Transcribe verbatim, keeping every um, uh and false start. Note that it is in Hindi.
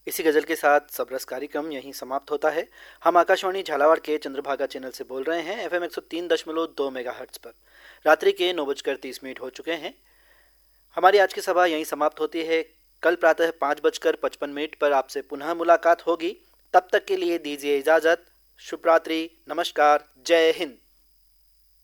इसी गज़ल के साथ सबरस कार्यक्रम यहीं समाप्त होता है। हम आकाशवाणी झालावाड़ के चंद्रभागा चैनल से बोल रहे हैं, एफ एम एक सौ तीन दशमलव दो मेगा हर्ट्स पर। रात्रि के नौ बजकर तीस मिनट हो चुके हैं। हमारी आज की सभा यहीं समाप्त होती है। कल प्रातः पाँच बजकर पचपन मिनट पर आपसे पुनः मुलाकात होगी। तब तक के लिए दीजिए इजाज़त। शुभ रात्रि, नमस्कार, जय हिंद।